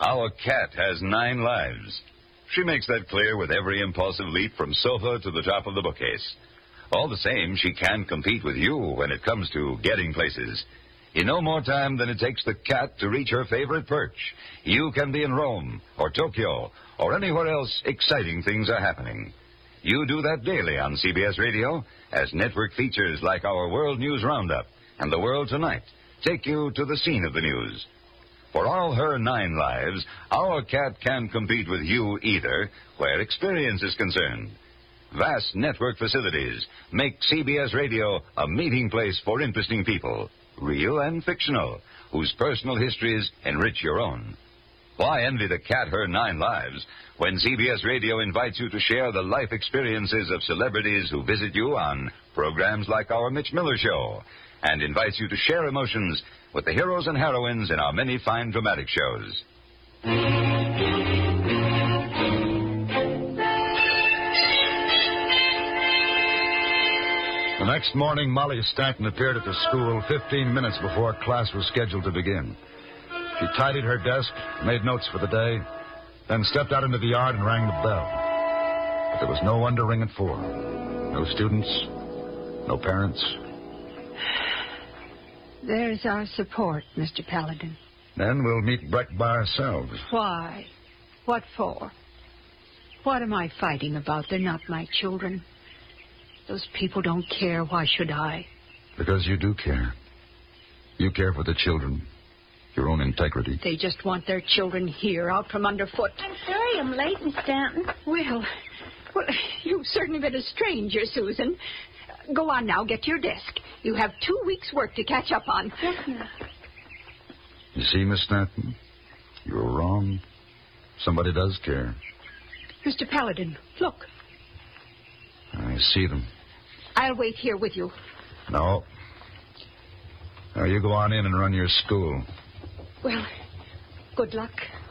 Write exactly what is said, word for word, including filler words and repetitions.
Our cat has nine lives. She makes that clear with every impulsive leap from sofa to the top of the bookcase. All the same, she can compete with you when it comes to getting places. In no more time than it takes the cat to reach her favorite perch, you can be in Rome or Tokyo or anywhere else exciting things are happening. You do that daily on C B S Radio as network features like our World News Roundup and The World Tonight take you to the scene of the news. For all her nine lives, our cat can compete with you either where experience is concerned. Vast network facilities make C B S Radio a meeting place for interesting people, real and fictional, whose personal histories enrich your own. Why envy the cat her nine lives when C B S Radio invites you to share the life experiences of celebrities who visit you on programs like Our Mitch Miller Show, and invites you to share emotions with the heroes and heroines in our many fine dramatic shows. The next morning, Molly Stanton appeared at the school fifteen minutes before class was scheduled to begin. She tidied her desk, made notes for the day, then stepped out into the yard and rang the bell. But there was no one to ring it for. No students, no parents. There's our support, Mister Paladin. Then we'll meet Breck by ourselves. Why? What for? What am I fighting about? They're not my children. Those people don't care. Why should I? Because you do care. You care for the children. Your own integrity. They just want their children here, out from underfoot. I'm sorry I'm late, Miss Stanton. Well, well, you've certainly been a stranger, Susan. Go on now, get to your desk. You have two weeks' work to catch up on. Yes, ma'am. You see, Miss Stanton, you're wrong. Somebody does care. Mister Paladin, look. I see them. I'll wait here with you. No. Now, you go on in and run your school. Well, good luck.